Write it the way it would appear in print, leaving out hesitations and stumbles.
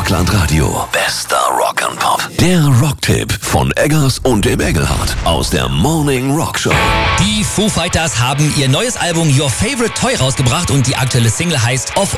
Dreieckland Radio. Bester Rock'n'Pop. Der Rocktipp von Eggers und dem Engelhardt aus der Morning Rock Show. Die Foo Fighters haben ihr neues Album Your Favorite Toy rausgebracht und die aktuelle Single heißt Of